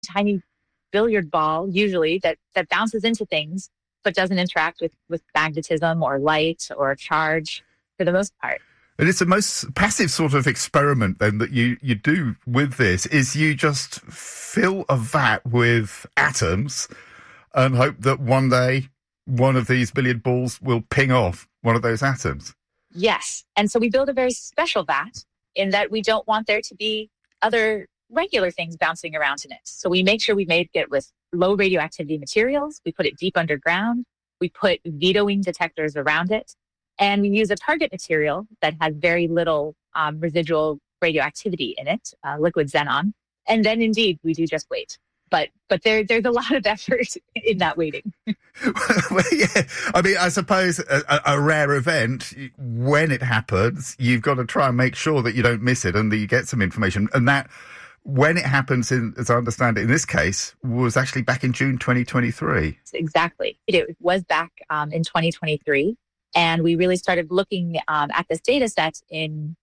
tiny billiard ball, usually, that bounces into things, but doesn't interact with magnetism or light or charge for the most part. And it's the most passive sort of experiment then that you do with this, is you just fill a vat with atoms and hope that one day one of these billiard balls will ping off one of those atoms. Yes. And so we build a very special vat in that we don't want there to be other regular things bouncing around in it. So we make sure we make it with low radioactivity materials. We put it deep underground. We put vetoing detectors around it. And we use a target material that has very little residual radioactivity in it, liquid xenon. And then indeed, we do just wait. But there's a lot of effort in that waiting. Well, yeah. I mean, I suppose a rare event, when it happens, you've got to try and make sure that you don't miss it and that you get some information. And that, when it happens, as I understand it in this case, was actually back in June 2023. Exactly. It was back in 2023. And we really started looking at this data set in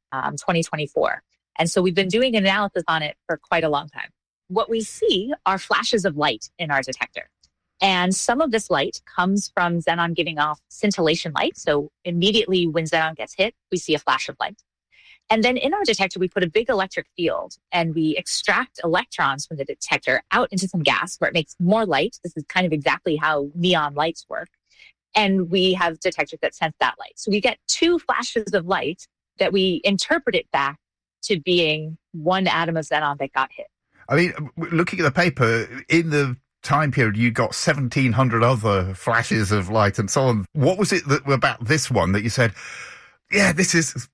2024. And so we've been doing an analysis on it for quite a long time. What we see are flashes of light in our detector. And some of this light comes from xenon giving off scintillation light. So immediately when xenon gets hit, we see a flash of light. And then in our detector, we put a big electric field and we extract electrons from the detector out into some gas where it makes more light. This is kind of exactly how neon lights work. And we have detectors that sense that light. So we get two flashes of light that we interpret it back to being one atom of xenon that got hit. I mean, looking at the paper, in the time period, you got 1,700 other flashes of light and so on. What was it about this one that you said, yeah, this is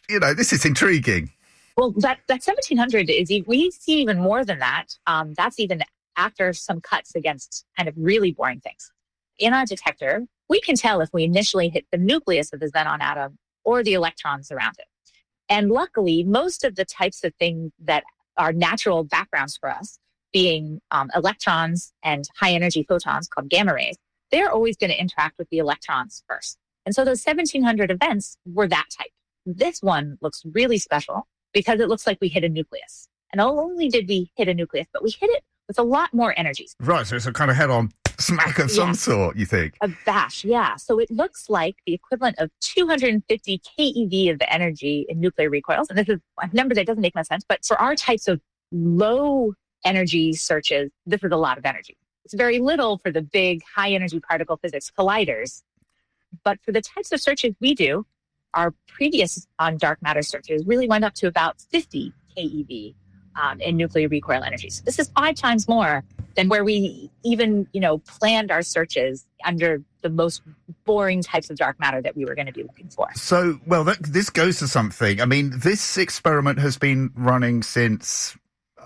intriguing? Well, that 1,700 we see even more than that. That's even after some cuts against kind of really boring things. In our detector, we can tell if we initially hit the nucleus of the xenon atom or the electrons around it. And luckily, most of the types of things that are natural backgrounds for us, being electrons and high energy photons called gamma rays, they're always going to interact with the electrons first. And so those 1,700 events were that type. This one looks really special because it looks like we hit a nucleus. And not only did we hit a nucleus, but we hit it with a lot more energy. Right, so it's a kind of head-on smack of some sort, you think? A bash, yeah. So it looks like the equivalent of 250 keV of energy in nuclear recoils. And this is a number that doesn't make much sense. But for our types of low energy searches, this is a lot of energy. It's very little for the big high energy particle physics colliders. But for the types of searches we do, our previous on dark matter searches really went up to about 50 keV in nuclear recoil energy. So this is 5 times more than where we even, planned our searches under the most boring types of dark matter that we were going to be looking for. So, well, this goes to something. I mean, this experiment has been running since,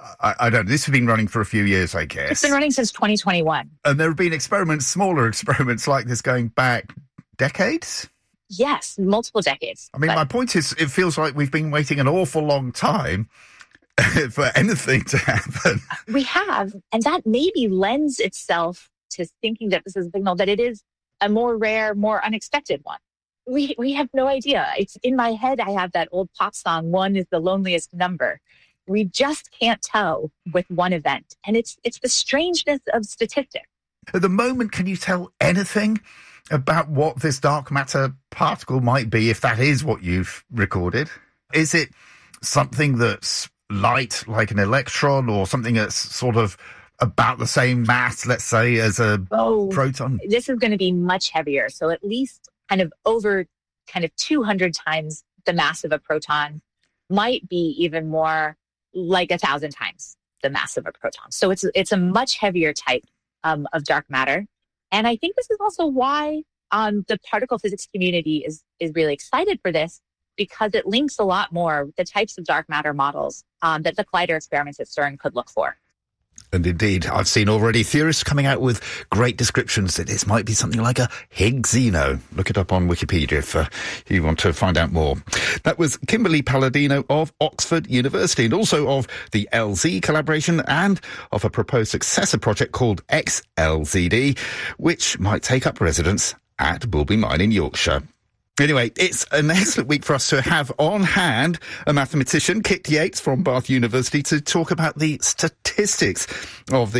I don't know, this has been running for a few years, I guess. It's been running since 2021. And there have been smaller experiments like this going back decades? Yes, multiple decades. I mean, my point is, it feels like we've been waiting an awful long time for anything to happen. We have, and that maybe lends itself to thinking that this is a signal that it is a more rare, more unexpected one. We have no idea. It's in my head, I have that old pop song, "One is the loneliest number." We just can't tell with one event. And it's the strangeness of statistics. At the moment, can you tell anything about what this dark matter particle might be, if that is what you've recorded? Is it something that's light, like an electron, or something that's sort of about the same mass, let's say, as a proton? This is going to be much heavier. So at least over 200 times the mass of a proton, might be even more like 1,000 times the mass of a proton. So it's a much heavier type of dark matter. And I think this is also why the particle physics community is really excited for this, because it links a lot more the types of dark matter models that the collider experiments at CERN could look for. And indeed, I've seen already theorists coming out with great descriptions that this might be something like a Higgs Xeno. Look it up on Wikipedia if you want to find out more. That was Kimberly Palladino of Oxford University, and also of the LZ collaboration and of a proposed successor project called XLZD, which might take up residence at Bulby Mine in Yorkshire. Anyway, it's an excellent week for us to have on hand a mathematician, Kit Yates from Bath University, to talk about the statistics of the